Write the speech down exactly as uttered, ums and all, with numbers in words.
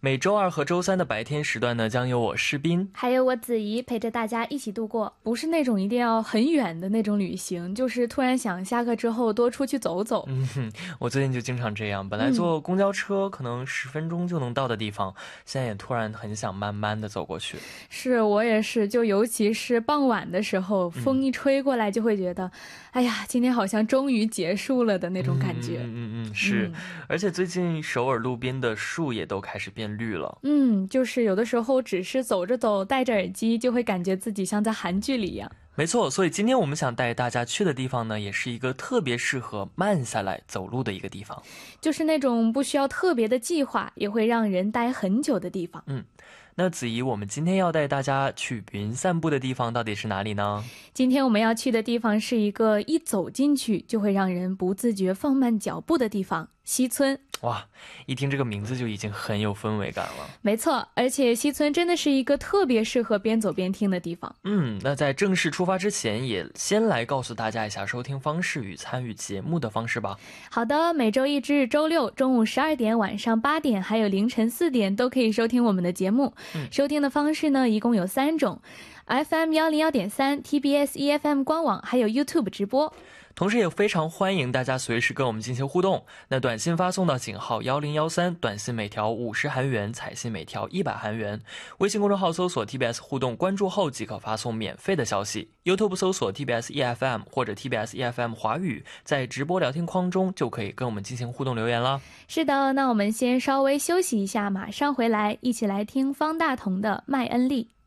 每周二和周三的白天时段呢，将由我诗斌还有我子怡陪着大家一起度过。不是那种一定要很远的那种旅行，就是突然想下课之后多出去走走。 嗯哼，我最近就经常这样，本来坐公交车可能十分钟就能到的地方、嗯、现在也突然很想慢慢的走过去。 是，我也是，就尤其是傍晚的时候，风一吹过来就会觉得、嗯、哎呀，今天好像终于结束了的那种感觉。 嗯嗯 嗯, 嗯是、嗯、而且最近首尔路边的树也都开始变绿了。 嗯，就是有的时候只是走着走戴着耳机就会感觉自己像在韩剧里一样。 没错，所以今天我们想带大家去的地方呢，也是一个特别适合慢下来走路的一个地方， 就是那种不需要特别的计划也会让人待很久的地方。 嗯，那子怡，我们今天要带大家去云散步的地方到底是哪里呢？ 今天我们要去的地方是一个一走进去就会让人不自觉放慢脚步的地方，西村。 哇，一听这个名字就已经很有氛围感了。 没错，而且西村真的是一个特别适合边走边听的地方。 嗯，那在正式出发之前，也先来告诉大家一下收听方式与参与节目的方式吧。 好的，每周一至日周六中午十二点、晚上八点还有凌晨四点都可以收听我们的节目、嗯、收听的方式呢一共有三种， F M 一零一点三 T B S E F M 官网还有 YouTube 直播。 同时也非常欢迎大家随时跟我们进行互动，那短信发送到井号一零一三，短信每条五十韩元，彩信每条一百韩元。微信公众号搜索 T B S 互动，关注后即可发送免费的消息。 YouTube 搜索 T B S E F M 或者 T B S E F M 华语，在直播聊天框中就可以跟我们进行互动留言了。 是的，那我们先稍微休息一下，马上回来一起来听方大同的麦恩利。